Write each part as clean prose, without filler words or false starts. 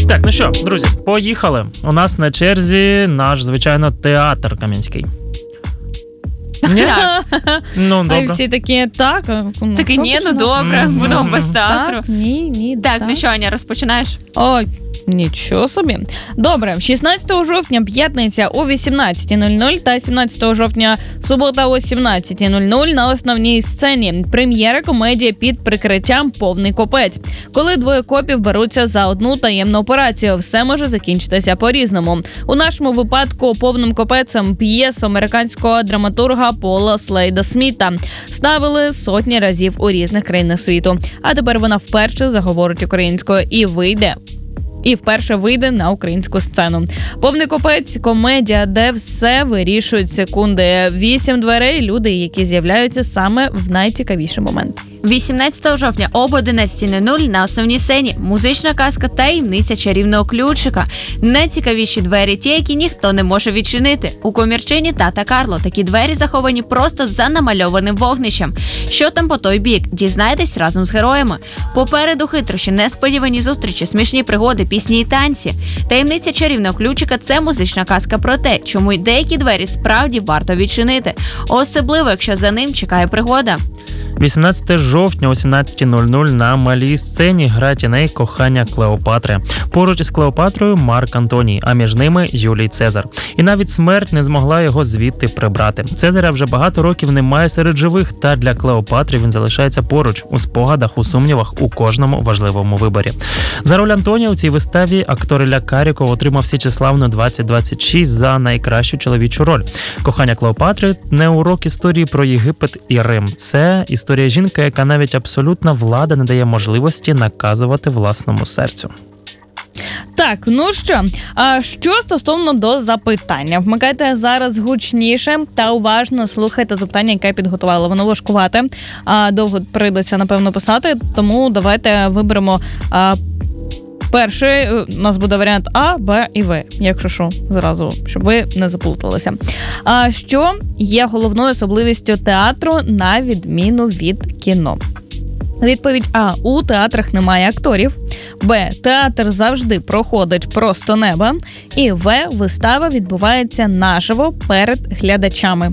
Так, ну що, друзі, поїхали. У нас на черзі наш, звичайно, театр Кам'янський. Ні? Ну, А добре. всі такі, так. Такий, ні, ну добре, будемо без театру. Так, ні, Так, ну що, Аня, розпочинаєш? Ой, нічого собі. Добре, 16 жовтня п'ятниця о 18:00 та 17 жовтня субота о 17:00 на основній сцені. Прем'єра комедії під прикриттям «Повний копець». Коли двоє копів беруться за одну таємну операцію, все може закінчитися по-різному. У нашому випадку «Повним копецем» п'єсу американського драматурга Пола Слейда Сміта ставили сотні разів у різних країнах світу. А тепер вона вперше заговорить українською і вперше вийде на українську сцену. «Повний копець» – комедія, де все вирішують секунди. 8 дверей, люди, які з'являються саме в найцікавіший момент. 18 жовтня об 11:00 на основній сцені музична казка «Таємниця чарівного ключика». Найцікавіші двері, ті, які ніхто не може відчинити. У комірчині «Тата Карло» такі двері заховані просто за намальованим вогнищем. Що там по той бік? Дізнайтесь разом з героями. Попереду хитрощі, несподівані зустрічі, смішні пригоди, пісні і танці. «Таємниця чарівного ключика» – це музична казка про те, чому й деякі двері справді варто відчинити. Особливо, якщо за ним чекає пригода. 18 жовтня о 17:00 на малій сцені гра тіней «Кохання Клеопатри». Поруч із Клеопатрою Марк Антоній, а між ними Юлій Цезар. І навіть смерть не змогла його звідти прибрати. Цезаря вже багато років немає серед живих, та для Клеопатри він залишається поруч, у спогадах, у сумнівах, у кожному важливому виборі. За роль Антонія у цій виставі актор Ілля Каріков отримав Січеславну 2026 за найкращу чоловічу роль. «Кохання Клеопатри» – не урок історії про Єгипет і Рим. Це історія жінки, яка навіть абсолютна влада не дає можливості наказувати власному серцю. Так, ну що, що стосовно до запитання? Вмикайте зараз гучніше та уважно слухайте запитання, яке я підготувала. Воно важкувате, довго прийдеться, напевно, писати, тому давайте виберемо перший. У нас буде варіант А, Б і В, якщо що, зразу, щоб ви не заплуталися. Що є головною особливістю театру на відміну від кіно? Відповідь А. У театрах немає акторів. Б. Театр завжди проходить просто неба. І В. Вистава відбувається наживо перед глядачами.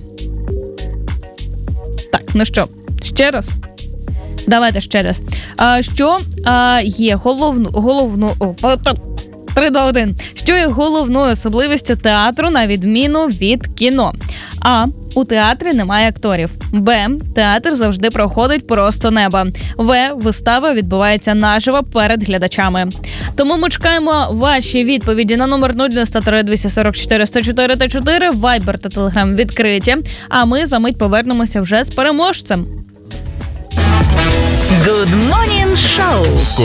Так, ну що, ще раз? Давайте ще раз. Що є головною 3, 2, 1. Що є головною особливістю театру на відміну від кіно? А. У театрі немає акторів. Б. Театр завжди проходить просто неба. В. Вистава відбувається наживо перед глядачами. Тому ми чекаємо ваші відповіді на номер 093 244 104 та 4. Viber та Telegram відкриті. А ми за мить повернемося вже з переможцем. Good Morning Show.